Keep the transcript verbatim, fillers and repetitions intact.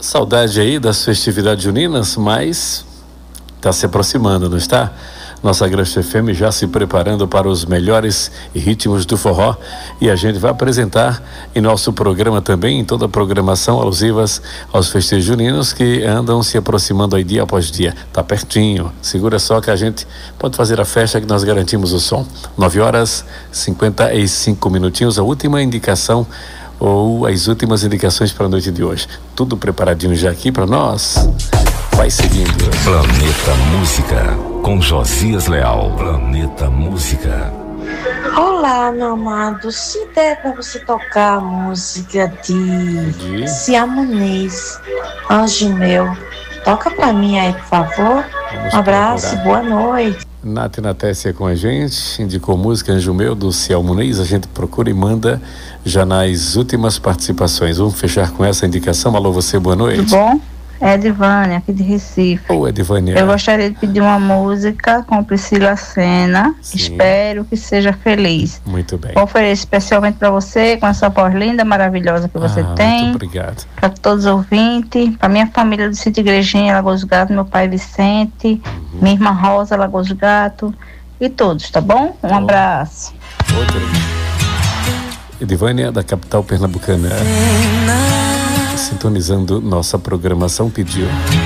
Saudade aí das festividades juninas, mas está se aproximando, não está? Nossa Agreste F M já se preparando para os melhores ritmos do forró, e a gente vai apresentar em nosso programa também, em toda a programação, alusivas aos festejos juninos que andam se aproximando aí dia após dia. Tá pertinho, segura só que a gente pode fazer a festa que nós garantimos o som. nove horas e cinquenta e cinco minutinhos, a última indicação ou as últimas indicações para a noite de hoje. Tudo preparadinho já aqui para nós. Vai seguindo. Planeta Música, com Josias Leal. Planeta Música. Olá, meu amado. Se der pra você tocar a música de, de? Ciamonês, Anjo Meu, toca pra mim aí, por favor. Vamos um abraço, procurar. Boa noite. Nath Natécia com a gente, indicou música Anjo Meu do Ciamonês. A gente procura e manda já nas últimas participações. Vamos fechar com essa indicação. Alô, você, boa noite. Tudo bom? É Edivânia, aqui de Recife. Ô, Edivânia. Eu gostaria de pedir uma música com Priscila Senna. Sim. Espero que seja feliz. Muito bem. Vou oferecer especialmente para você, com essa voz linda, maravilhosa que você ah, tem. Muito obrigado. Para todos os ouvintes, para minha família do Sítio Igrejinha, Lagoas do Gato, meu pai Vicente, uhum. minha irmã Rosa, Lagoas do Gato, e todos, tá bom? Um bom. abraço. Outro. Edivânia, da capital pernambucana. Sintonizando nossa programação, pediu.